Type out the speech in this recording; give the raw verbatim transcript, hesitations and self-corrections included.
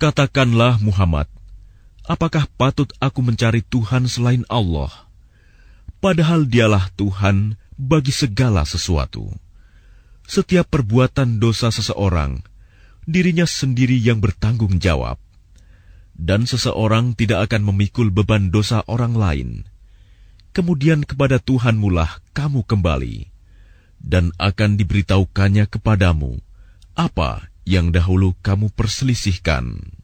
Katakanlah Muhammad, apakah patut aku mencari Tuhan selain Allah? Padahal dialah Tuhan bagi segala sesuatu. Setiap perbuatan dosa seseorang, dirinya sendiri yang bertanggung jawab. Dan seseorang tidak akan memikul beban dosa orang lain. Kemudian kepada Tuhanmu lah kamu kembali, dan akan diberitahukannya kepadamu apa yang dahulu kamu perselisihkan.